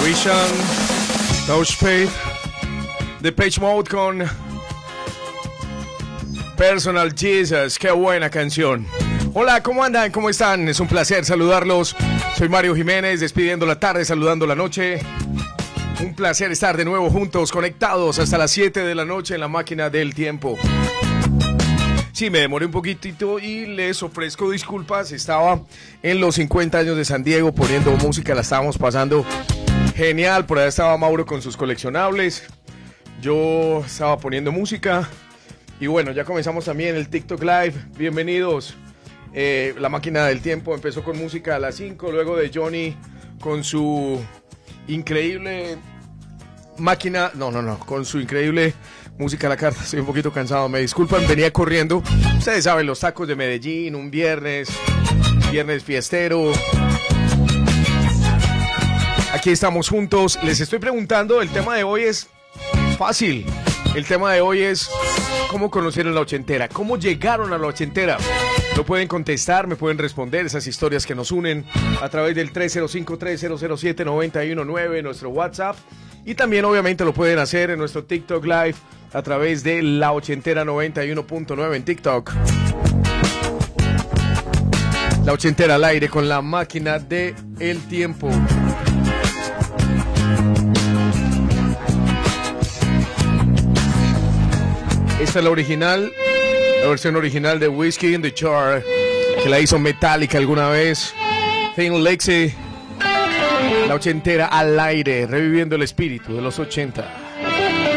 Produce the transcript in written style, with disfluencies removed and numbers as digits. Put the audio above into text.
Vision, Touchpad, Depeche Mode con Personal Jesus. Qué buena canción. Hola, ¿cómo andan? ¿Cómo están? Es un placer saludarlos. Soy Mario Jiménez, despidiendo la tarde, saludando la noche. Un placer estar de nuevo juntos, conectados hasta las 7 de la noche en la máquina del tiempo. Sí, me demoré un poquitito y les ofrezco disculpas. Estaba en los 50 años de San Diego poniendo música, la estábamos pasando genial. Por allá estaba Mauro con sus coleccionables. Yo estaba poniendo música. Y bueno, ya comenzamos también el TikTok Live. Bienvenidos. La máquina del tiempo empezó con música a las 5, luego de Johnny con su increíble máquina, con su increíble música a la carta. Estoy un poquito cansado, me disculpan, venía corriendo. Ustedes saben, los tacos de Medellín, un viernes fiestero. Aquí estamos juntos. Les estoy preguntando, el tema de hoy es fácil. El tema de hoy es cómo conocieron la ochentera, cómo llegaron a la ochentera. Lo pueden contestar, me pueden responder esas historias que nos unen a través del 305-3007-919, nuestro WhatsApp. Y también obviamente lo pueden hacer en nuestro TikTok Live a través de La Ochentera 91.9 en TikTok. La Ochentera al aire con la máquina del tiempo. Esta es la original, la versión original de Whiskey in the Jar, que la hizo Metallica alguna vez. Thin Lizzy, la ochentera al aire, reviviendo el espíritu de los 80.